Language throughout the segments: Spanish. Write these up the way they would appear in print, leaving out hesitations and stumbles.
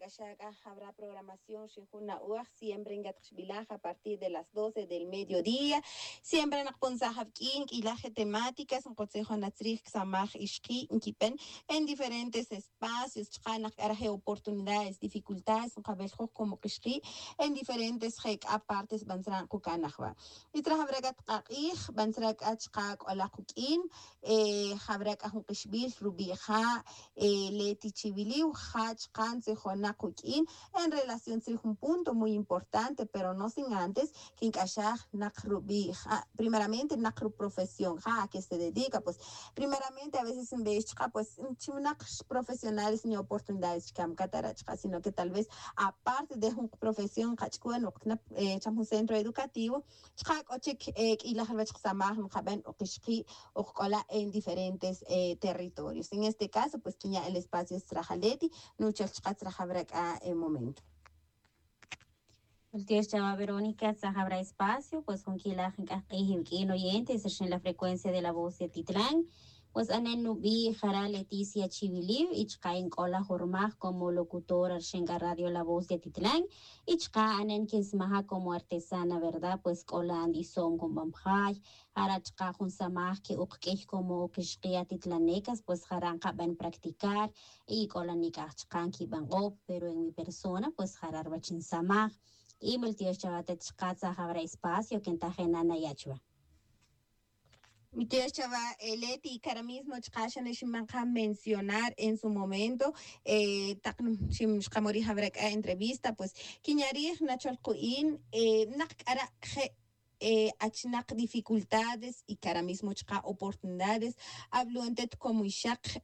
Shaka habrá programación Shihuna Uaj, siempre en Gatshbilaja a partir de las 12 del mediodía. Siempre en Akponzahafkin y la temáticas, un consejo Natsrik Samaj Ishki, en diferentes espacios, Chkanak Araje oportunidades, dificultades, un cabeljo como Kishki, en diferentes hek apartes Bansran Kukanahwa. Y tras Habragat Kakih, Bansrak Achkak Olakukin, Habrak Ahukishbil, Rubija, Leti Chibiliu, Hach Kanse Honakukin, en relación a un punto muy importante, pero no sin antes, que Nakrubi, primeramente Nakru profesión, a que se dedica, pues primeramente a veces en vez pues profesionales ni oportunidades sino que tal vez aparte de una profesión un centro educativo en diferentes territorios. En este caso, pues tenía el espacio Strajaleti, Nuchel en momento. El tío Chava Verónica habrá espacio, pues con quien la oyentes en la frecuencia de la voz de Titlán, pues anen nubi jara Leticia Chiviliv, y en cola jormaj como locutora en radio La Voz de Titlán, y anen que es maja como artesana, ¿verdad? Pues cola andison con bamjay, jara jun samaj que ukej como kishkia titlanecas, pues jaran van practicar, y cola nikaj ki van op, pero en mi persona, pues jarar bachin samaj. Y el tío Chavate Chkatza habrá espacio que entajena Nayachua. Mi tía Chava Leti cara mismo mencionar en su momento Shimkamori habrá entrevista pues Kiñari Nacholkuin Nakara achnak dificultades y cara mismo oportunidades. Hablo en como Ishak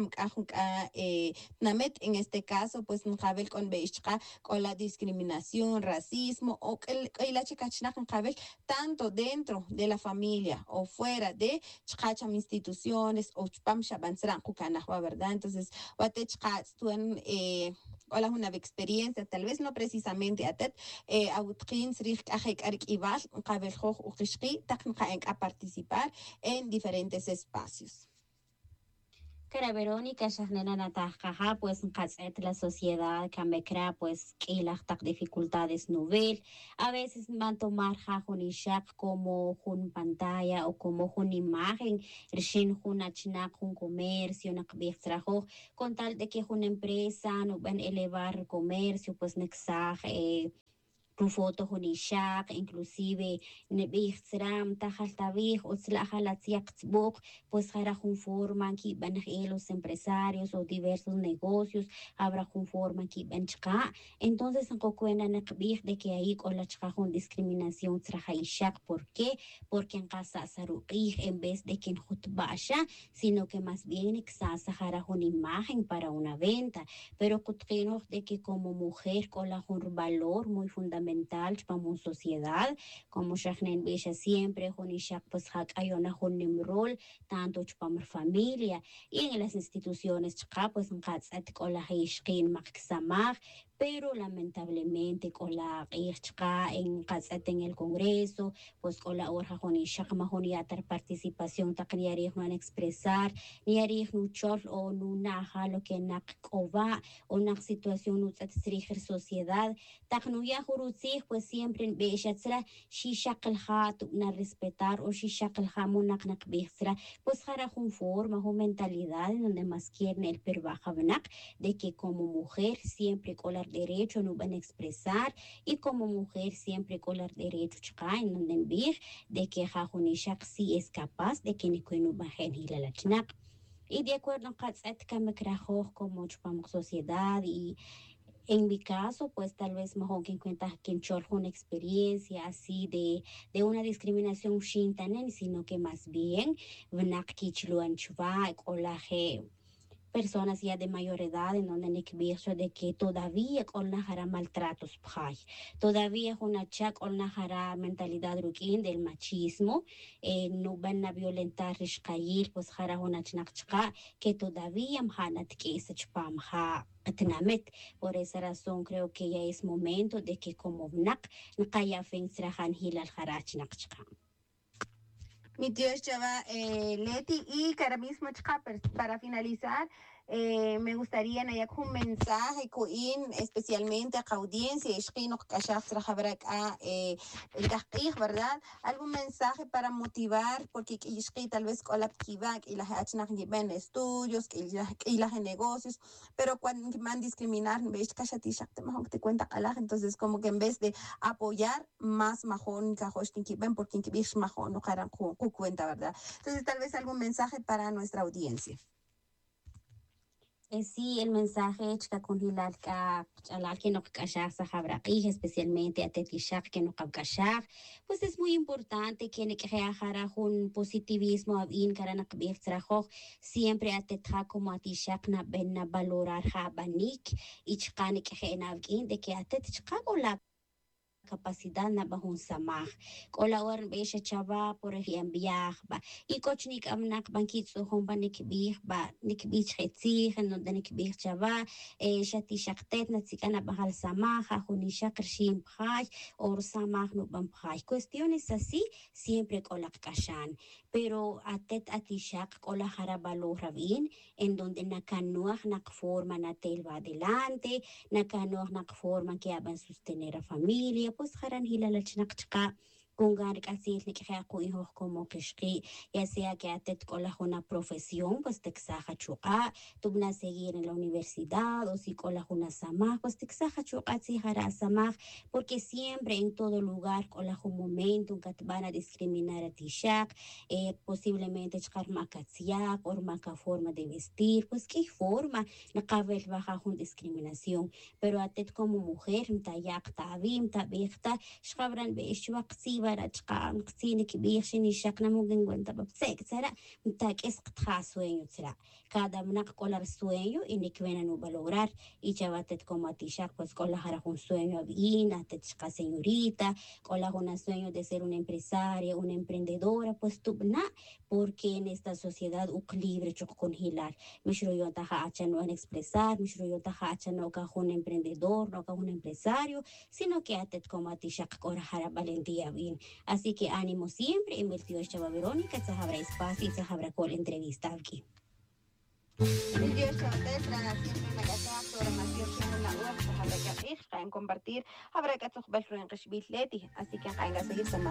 Namet, en este caso, pues Nkabel con Beishka, con la discriminación, racismo, o la chicachnak Nkabel, tanto dentro de la familia o fuera de chkacham instituciones o chpam shabansran kukanahwa, ¿verdad? Entonces, wate chkatuen hola una experiencia, tal vez no precisamente atet, autkin srich ajek arik ibal, Nkabel a participar en diferentes espacios. Cara Verónica, Shahnena Natajkaja, pues la sociedad, Kambekra, pues que las dificultades novel, a veces van a tomar Jajonishak como un pantalla o como una imagen, Rishin Hunachnak, un comercio, Nakbixtrajo, con tal de que una empresa no van a elevar el comercio, pues Nexaj, tu foto hunishak, inclusive nebixtram, tajaltabij, otzlajalatiaxbok, pues jara forman que van los empresarios o diversos negocios, habrá forman que van chka. Entonces, en cocuena nakbij de que ahí con la chka discriminación trajaishak. ¿Por qué? Porque en casa saruqij en vez de que en jutbasha, sino que más bien exasa jara una imagen para una venta. Pero kutkinos de que como mujer con la un valor muy fundamental para una sociedad, como Shahnen Besha siempre, Honishak pues Hakayona Honim rol, tanto para familia y en las instituciones Chaka pues Katzat con la Heishkin Maxamag, pero lamentablemente con la Chaka en Katzat en el Congreso, pues con la Orja Honishak Mahoniatar participación Takniarich no expresar, Niarich no chol o no naja lo que nakova o una situación no tzriger sociedad, Taknuya Huruzig pues siempre en Beshatzra, Shishakal hat na respetar o Shishakal hamunak nakbixtra, pues jara un forma, una mentalidad en donde más quieren el perbajabanak, de que como mujer siempre con el derecho no van a expresar y como mujer siempre con el derecho chaka en donde envir de que jajunishak sí es capaz de que ni no bajen hilalachnak. Y de acuerdo con Kamekrajoj como chupamos sociedad y en mi caso, pues tal vez mejor que en cuenta que en una experiencia así de una discriminación shintanen, sino que más bien, vnakkichluan chua, o la personas ya de mayor edad en donde nekbirso de que todavía con la jara maltratos pay, todavía una chak con la jara mentalidad rukin del machismo, no van a violentar rishkayil pues jara una chnakchka que todavía mhanat que se chpam ha por esa razón creo que ya es momento de que como nak nkaya fensrahan hilal harach nakchka. Mi tío Chava Leti y cara mismo para finalizar Me gustaría un mensaje especialmente a la audiencia, ¿verdad? Algún mensaje para motivar, porque tal vez y la en estudios, y las negocios, pero cuando van a discriminar, te cuenta, entonces como que en vez de apoyar más majón, porque no cuenta, ¿verdad? Entonces tal vez algún mensaje para nuestra audiencia. Sí, el mensaje con Hilal que no y especialmente a Tetishak que no pues es muy importante que un positivismo abin karanak siempre a Tetha como a Tishak na ben na valorar habanik y chkanik de que a Tetishak la capacidad na bahun samah kola war besha chava por ejemplo ba y cochnik amnak bankit so hon ba nikbih chetzi no da nikbih chava shati shaktet na tsikana bahal samah huni shakrshim bhaj or samah no ban bhaj cuestiones así siempre kola kashan pero atet atishak kola harabalo rabin en donde nakanuach nak forma na telva adelante nakanuach nak forma que aban sostener a familia pues jaran hilal chinakchka con garik así ni que hijos como que ya sea que atet cola una profesión pues te exaja chuka tubna seguir en la universidad o si cola una samaj pues te exaja chuka si jara samaj porque siempre en todo lugar cola un momento que te van a discriminar a ti shak posiblemente chkar makatsiak o maka forma de vestir pues qué forma na kabel baja con discriminación pero atet como mujer mtayak tabim tabikta shkabran beishwaqsi barachqa qsini kibixini shakna mugin cuenta babsek sara mtak es qtja sueño tsra cada mnak colar sueño y ni que no va a lograr y chavatet como a tishak pues cola jara un sueño bien atet chka señorita cola un sueño de ser una empresaria una emprendedora pues tú na porque en esta sociedad libre chok con hilar mishro yo taja acha no en expresar mishro yo taja acha no ka un emprendedor no ka un empresario sino que atet como a tishak cora jara valentía bien así que ánimo siempre en el tío Chava Verónica se habrá espacio y se habrá con entrevista aquí Dios siempre una casa programación una habrá que compartir habrá que así que hay que seguir